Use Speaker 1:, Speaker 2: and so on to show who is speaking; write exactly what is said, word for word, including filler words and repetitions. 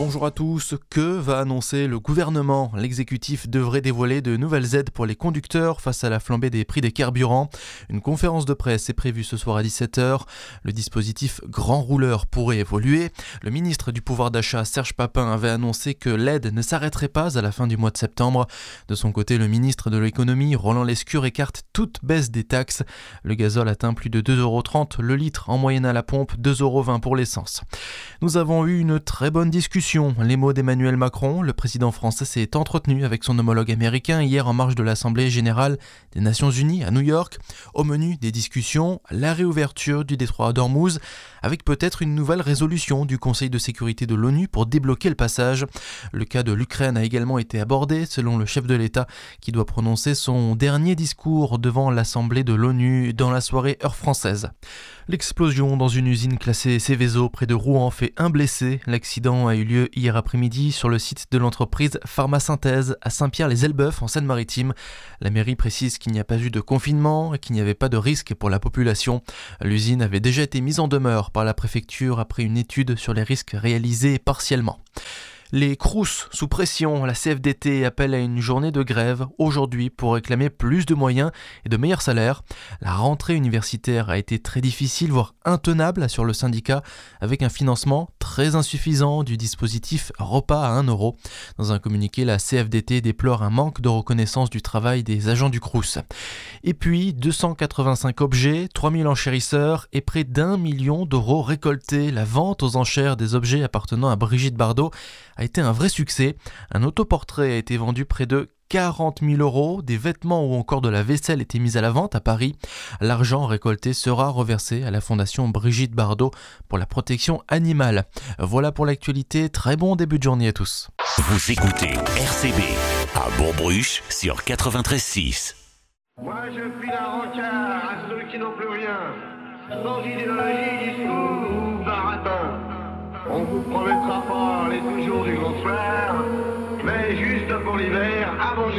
Speaker 1: Bonjour à tous. Que va annoncer le gouvernement ? L'exécutif devrait dévoiler de nouvelles aides pour les conducteurs face à la flambée des prix des carburants. Une conférence de presse est prévue ce soir à dix-sept heures. Le dispositif grand rouleur pourrait évoluer. Le ministre du pouvoir d'achat, Serge Papin, avait annoncé que l'aide ne s'arrêterait pas à la fin du mois de septembre. De son côté, le ministre de l'économie, Roland Lescure, écarte toute baisse des taxes. Le gazole atteint plus de deux euros trente le litre en moyenne à la pompe, deux euros vingt pour l'essence. Nous avons eu une très bonne discussion. Les mots d'Emmanuel Macron, le président français s'est entretenu avec son homologue américain hier en marge de l'Assemblée générale des Nations Unies à New York. Au menu des discussions, la réouverture du détroit d'Ormuz, avec peut-être une nouvelle résolution du Conseil de sécurité de l'ONU pour débloquer le passage. Le cas de l'Ukraine a également été abordé, selon le chef de l'État, qui doit prononcer son dernier discours devant l'Assemblée de l'ONU dans la soirée heure française. L'explosion dans une usine classée Seveso près de Rouen fait un blessé. L'accident a eu lieu hier après-midi sur le site de l'entreprise Pharmasynthèse à Saint-Pierre-les-Elbeufs en Seine-Maritime. La mairie précise qu'il n'y a pas eu de confinement et qu'il n'y avait pas de risque pour la population. L'usine avait déjà été mise en demeure par la préfecture après une étude sur les risques réalisés partiellement. Les Crous sous pression, la C F D T appelle à une journée de grève aujourd'hui pour réclamer plus de moyens et de meilleurs salaires. La rentrée universitaire a été très difficile, voire intenable sur le syndicat, avec un financement très insuffisant du dispositif repas à un euro. Dans un communiqué, la C F D T déplore un manque de reconnaissance du travail des agents du Crous. Et puis, deux cent quatre-vingt-cinq objets, trois mille enchérisseurs et près d'un million d'euros récoltés. La vente aux enchères des objets appartenant à Brigitte Bardot a été un vrai succès. Un autoportrait a été vendu près de quarante mille euros, des vêtements ou encore de la vaisselle étaient mis à la vente à Paris. L'argent récolté sera reversé à la fondation Brigitte Bardot pour la protection animale. Voilà pour l'actualité, très bon début de journée à tous.
Speaker 2: Vous écoutez R C B à Bourg-Bruche sur quatre-vingt-treize six.
Speaker 3: Moi je puis la rencard à ceux qui n'ont plus rien, sans idéologie, discours ou baratin. On vous promettra pas les toujours du grand soir, mais juste pour l'hiver, à manger.